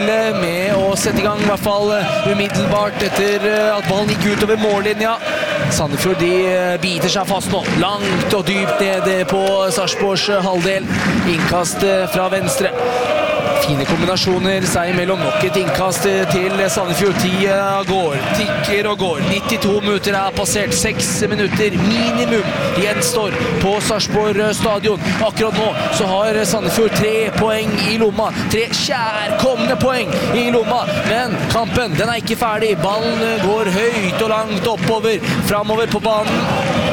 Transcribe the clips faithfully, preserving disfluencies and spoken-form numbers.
med å sette i gang i hvert fall umiddelbart etter at ballen gikk ut over mållinja. Sandefjord de biter seg fast nå, langt og dypt nede på Sarpsborgs halvdel. Innkast fra venstre. Fine kombinasjoner seg imellom, nok et innkast til Sandefjord. Tida går, tikker og går. nittito minutter er passert, seks minutter minimum gjenstår på Sarpsborg stadion. Akkurat nå så har Sandefjord tre poeng i lomma, tre kjærkomne poeng i lomma, men kampen den er ikke ferdig. Ballen går høyt og langt oppover, framover på banen.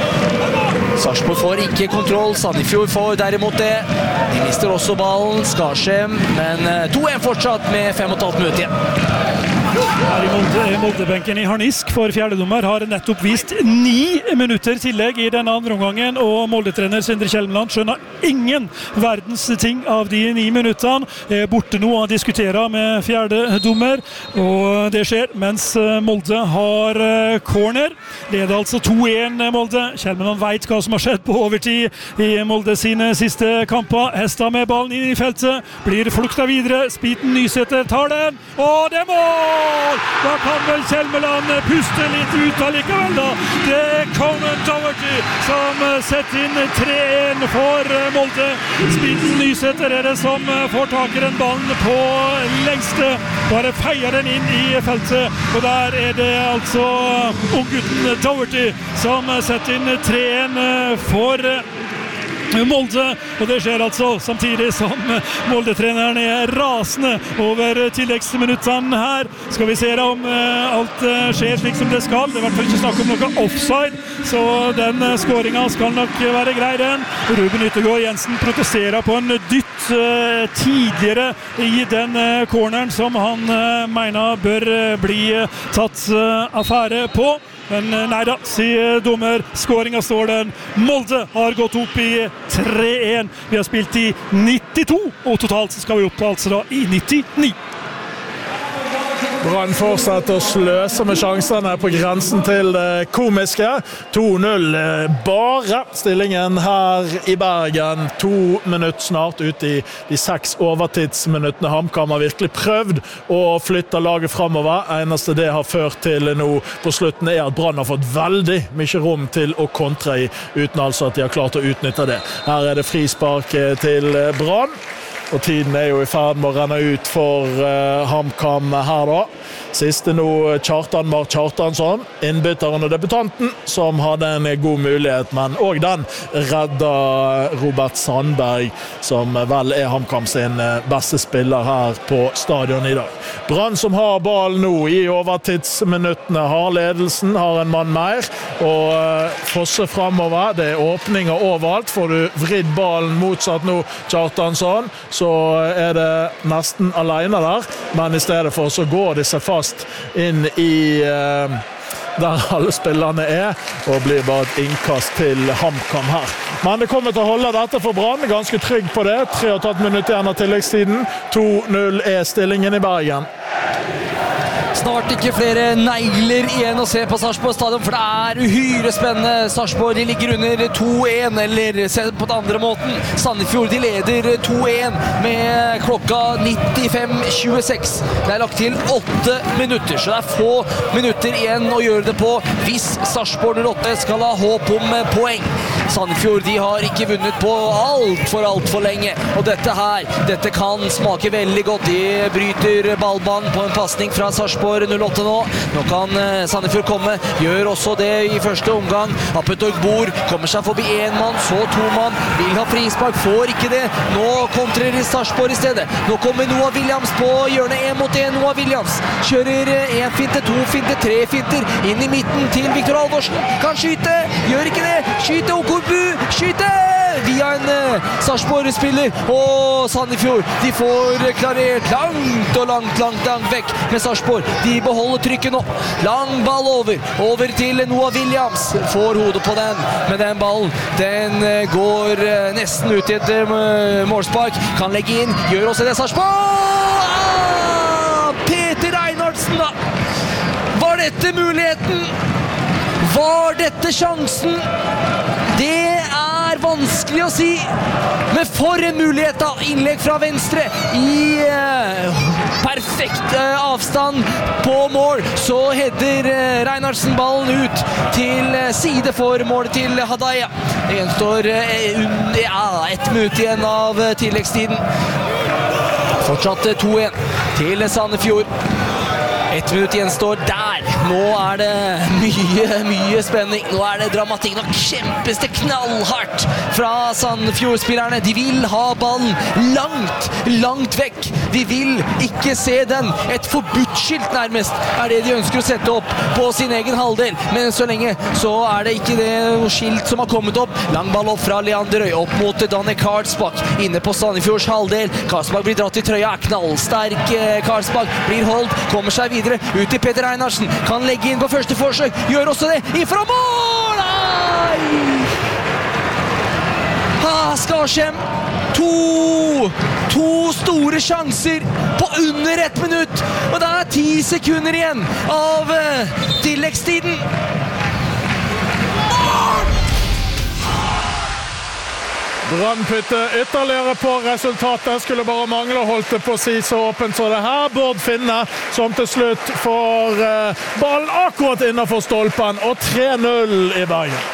Sarpsborg får ikke kontroll, Sandefjord får derimot det. De mister også ballen, Skarsheim, men to en fortsatt med fem og et halvt minutter igjen. Her i Molde, Moldebenken i Harnisk for fjerdedommer har nettopp vist ni minutter tillegg i denne andre omgangen, og Molde-trener Sindre Kjelmeland skjønner ingen verdens ting av de ni minuttene. Borte nå og diskuterer med fjerdedommer, og det skjer mens Molde har corner. Leder altså to en Molde. Kjelmeland vet hva som har skjedd på overtid i Molde sine siste kamper. Hesta med ballen inn i feltet, blir flukta videre. Spiten Nysæter tar den, og det er mål! Da kan vel Kjelmeland puste litt ut allikevel da. Det er Conan Doherty som setter inn tre en for Molde. Spiten Nysæter er det som får tak i den ballen på lengste. Bare feier den inn i feltet, og der er det altså unggutten Doherty som setter inn tre en for Molde, og det skjer altså samtidig som Molde-treneren er rasende over tilleggsminuttene her. Skal vi se om alt skjer slik som det skal. Det er i hvert fall ikke snakk om noe offside, så den skåringen skal nok være grei den. Ruben Yttergård Jensen protesterer på en dytt tidligere i den corneren som han mener bør bli tatt affære på. Men nei da, sier dommer, skåringen står den. Molde har gått opp i tre en. Vi har spilt i nittito, og totalt skal vi opp altså da i nittini. Brann fortsetter å sløse med sjansene på grensen til det komiske. to null bare stillingen her i Bergen. To minutter snart ut i de seks overtidsminuttene. HamKam har virkelig prøvd å flytte laget fremover. Eneste det har ført til nå på slutten er at Brann har fått veldig mye rom til å kontre i, uten altså at de har klart å utnytte det. Her er det frispark til Brann. Og tiden er jo i ferd med å renne ut for uh, HamKam her da. Siste nå Kjartan Mark Kjartansson, innbytteren og debutanten, som hadde en god mulighet, men også den redda Robert Sandberg, som vel er HamKam sin beste spiller her på stadion i dag. Brann som har ball nå i overtidsminuttene, har ledelsen, har en mann mer, og uh, Fosse fremover. Det er åpninger overalt. Får du vridd ballen motsatt nå Kjartansson, så er det nesten alene der, men i stedet for så går de seg fast inn i uh, der alle spillerne er, og blir bare et innkast til HamKam her. Men det kommer til å holde dette for Brann, ganske trygg på det. Tre og et halvt minutter igjen av tilleggstiden. to null er stillingen i Bergen. Snart ikke flere negler igjen å se på Sarpsborg stadion, for det er uhyre spennende. Sarpsborg de ligger under to en, eller se på den andre måten. Sandefjord de leder to en med klokka nittifem tjueseks. Det er lagt til åtte minutter, så det er få minutter igjen å gjøre det på hvis Sarpsborg null åtte skal ha håp om poeng. Sandefjord de har ikke vunnet på alt for alt for lenge, og dette her, dette kan smake veldig godt. De bryter ballbanen på en passning fra Sarpsborg null åtte nå. Nå kan Sandefjord komme, gjør også det i første omgang. Appetorg Bor kommer seg forbi en mann, så to mann, vil ha frispark, får ikke det. Nå kontrer i Sarpsborg i stedet. Nå kommer Noah Williams på hjørnet, en mot en. Noah Williams kjører en finte, to finte, tre finter, inn i midten til Viktor Alvorsen. Kan skyte, gjør ikke det. Skyte, Okorbu, skyte! Via en uh, Sarpsborg-spiller, og Sandefjord, de får klarert langt og langt, langt, langt vekk med Sarpsborg. De beholder trykket nå. Lang ball over, over til Noah Williams. Får hodet på den, men den ballen, den uh, går uh, nesten ut i et uh, målspark. Kan legge inn, gjør også det Sarpsborg! Ah, Peter Reinhardsen da! Var dette muligheten? Var dette sjansen? Det er vanskelig å si, men for en mulighet da, innlegg fra venstre i uh, perfekt uh, avstand på mål, så header uh, Reinhardsen ballen ut til uh, side for målet til Hadaya. Det gjenstår uh, un- ja, ett minutt igjen av uh, tilleggstiden. Fortsatt uh, to en til Sandefjord. Ett minutt gjenstår der. Nå er det mye, mye spenning. Nå er det dramatikk. Nå kjempes det knallhardt fra Sandefjord-spillerne. De vil ha ballen langt, langt vekk. De vil ikke se den. Et forbudt-skilt nærmest er det de ønsker å sette opp på sin egen halvdel. Men så lenge så er det ikke det skilt som har kommet opp. Lang ball opp fra Leanderøy, opp mot Danne Karlsbakk. Inne på Sandefjords halvdel. Karlsbakk blir dratt i trøya. Knallsterk Karlsbakk blir holdt. Kommer seg videre ut til Peter Reinhardsen. Kan legge inn på første forsøk. Gjør også det. Innfra mål! Nei! Ah, Skarsheim. To! To store sjanser på under ett minutt. Og det er ti sekunder igjen av uh, tilleggstiden. Brann putter ytterligere på resultatet. Skulle bare mangle å holde det på å si så åpent så det her. Bård Finne som til slutt får uh, ballen akkurat innenfor stolpen, og tre null i Bergen.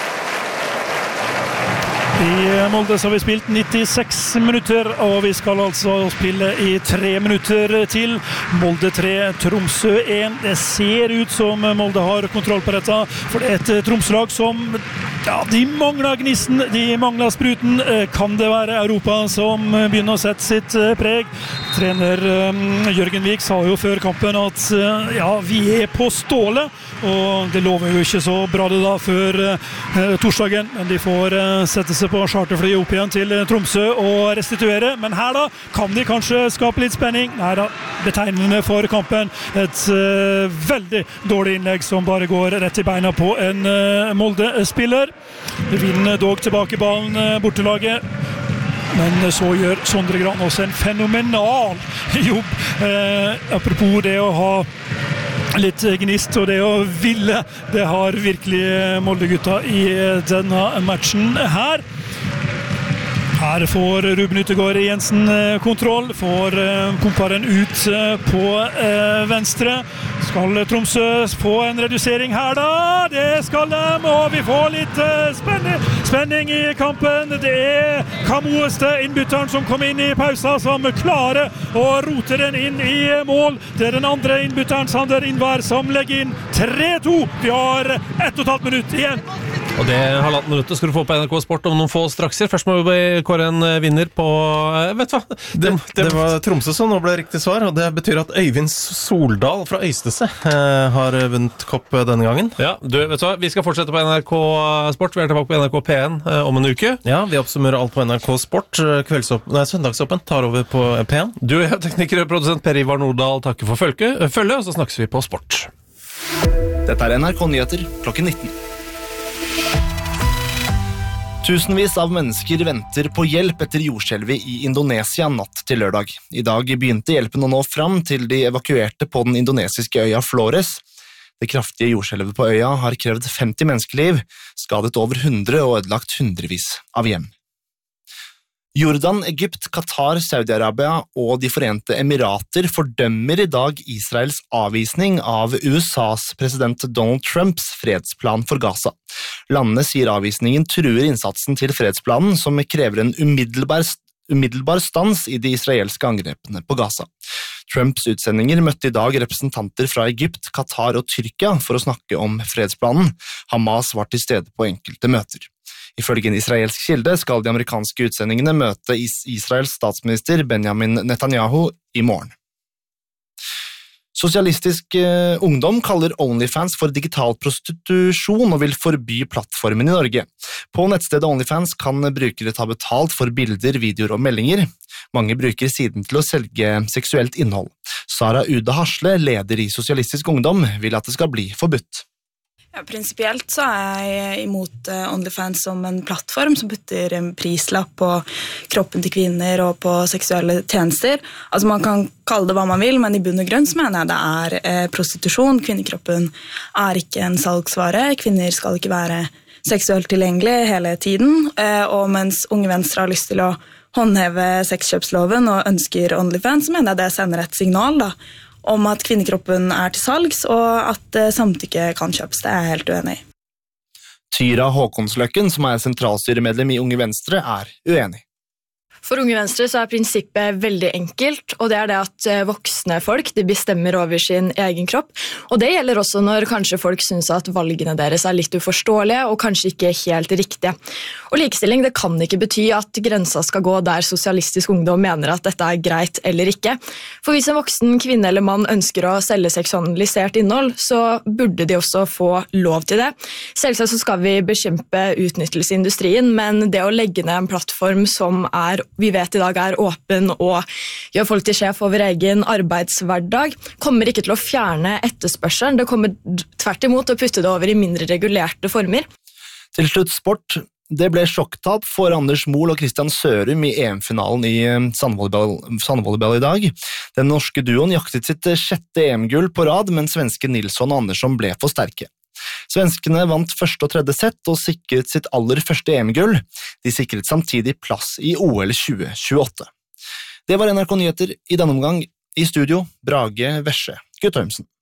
I Molde så har vi spilt nittiseks minutter, og vi skal altså spille i tre minutter til. Molde tre, Tromsø én. Det ser ut som Molde har kontroll på dette, for det er et Tromsø-lag som ja, de mangler gnisten, de mangler spruten. Kan det være Europa som begynner å sette sitt preg? Trener Jørgen Vik sa jo før kampen at ja, vi er på stålet, og det lover jo ikke så bra det da før eh, torsdagen, men de får eh, sette seg på charterflyet opp igjen til eh, Tromsø og restituere. Men her da kan de kanskje skape litt spenning. Nei da, betegnende for kampen. Et eh, veldig dårlig innlegg som bare går rett i beina på en eh, Molde-spiller. De vinner dog tilbake ballen eh, bortelaget. Men så gjør Sondre Gran også en fenomenal jobb. Eh, apropos det å ha litt gnist og det å ville, det har virkelig Molde-gutta i denne matchen her. Her får Ruben Yttergård Jensen kontroll, får pumparen ut på venstre. Skal Tromsø få en redusering her da? Det skal de, og vi får litt spenning, spenning i kampen. Det er Kamoeste, innbytteren som kom inn i pausa, som klarer å rote den inn i mål. Det er den andre innbytteren, Sander Innvær, som legger inn tre to. Vi har ett og et halvt minutt igjen. Og det halvannet minuttet skal du få på N R K Sport om noen få strakser. Først må vi kåre en vinner på, vet du hva? Det, det var Tromsø som nå ble riktig svar, og det betyr at Øyvind Soldal fra Øystese eh, har vunnet kopp denne gangen. Ja, du, vet du hva? Vi skal fortsette på N R K Sport. Vi er tilbake på N R K P én eh, om en uke. Ja, vi oppsummerer alt på N R K Sport. Kveldsopp, nei, søndagsåpen tar over på P én. Du er tekniker og produsent Per Ivar Nordahl, takker for følge, følge, og så snakkes vi på sport. Dette er N R K Nyheter klokken nitten. Tusenvis av mennesker venter på hjelp etter jordskjelvet i Indonesia natt til lørdag. I dag begynte hjelpen å nå fram til de evakuerte på den indonesiske øya Flores. Det kraftige jordskjelvet på øya har krevd femti menneskeliv, skadet over hundre og ødelagt hundrevis av hjem. Jordan, Egypt, Qatar, Saudi-Arabia og De Forente Emirater fordømmer i dag Israels avvisning av U S A's president Donald Trumps fredsplan for Gaza. Landene sier avvisningen truer innsatsen til fredsplanen, som krever en umiddelbar, umiddelbar stans i de israelske angrepene på Gaza. Trumps utsendinger møtte i dag representanter fra Egypt, Qatar og Tyrkia for å snakke om fredsplanen. Hamas var til stede på enkelte møter. Ifølge en israelsk kilde skal de amerikanske utsendingene møte Israels statsminister Benjamin Netanyahu i morgen. Sosialistisk eh, ungdom kaller OnlyFans for digital prostitusjon og vil forby plattformen i Norge. På nettstedet OnlyFans kan brukere ta betalt for bilder, videoer og meldinger. Mange bruker siden til å selge seksuelt innhold. Sara Ude Hasle, leder i Sosialistisk ungdom, vil at det skal bli forbudt. Ja, prinsipielt så er jeg imot OnlyFans som en plattform som putter en prislapp på kroppen til kvinner og på seksuelle tjenester. Altså man kan kalle det hva man vil, men i bunn og grunn så mener jeg det er eh, prostitusjon. Kvinnekroppen er ikke en salgsvare. Kvinner skal ikke være seksuelt tilgjengelig hele tiden, og mens Unge Venstre har lyst til å håndheve sexkjøpsloven og ønsker OnlyFans, så mener jeg det sender et signal da, om at kvinnekroppen er til salgs, og at samtykke kan kjøpes. Det er jeg helt uenig i. Tyra Håkonsløkken, som er sentralstyremedlem i Unge Venstre, er uenig. For Unge Venstre så er prinsippet veldig enkelt, og det er det at voksne folk de bestemmer over sin egen kropp. Og det gjelder også når kanskje folk synes at valgene deres er litt uforståelige og kanskje ikke helt riktige. Og likestilling det kan ikke bety at grensa skal gå der sosialistisk ungdom mener at dette er greit eller ikke. For hvis en voksen kvinne eller mann ønsker å selge seksualisert innhold, så burde de også få lov til det. Selvsagt så skal vi bekjempe utnyttelse i industrien, men det å legge ned en plattform som er vi vet i dag er åpen og gjør folk til sjef over egen arbeidshverdag, kommer ikke til å fjerne etterspørselen. Det kommer tvert imot å putte det over i mindre regulerte former. Til slutt sport. Det ble sjokktap for Anders Mohl og Christian Sørum i E M-finalen i sandvolleyball, sandvolleyball i dag. Den norske duoen jaktet sitt sjette E M-gull på rad, men svenske Nilsson og Andersson ble for sterke. Svenskene vant første og tredje sett og sikret sitt aller første E M-gull. De sikret samtidig plass i O L tjue tjueåtte. Det var N R K Nyheter i denne omgang. I studio, Brage Vesje Guttormsen.